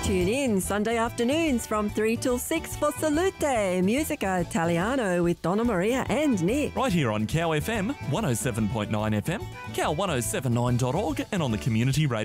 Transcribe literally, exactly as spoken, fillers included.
Tune in Sunday afternoons from three till six for Salute Musica Italiano with Donna Maria and Nick. Right here on Cow F M, one oh seven point nine F M, cow one oh seven nine dot org and on the Community Radio.